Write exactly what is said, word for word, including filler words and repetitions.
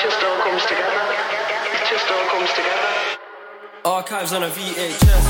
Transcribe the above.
just all comes together. It just all comes together. Archives on a V H S.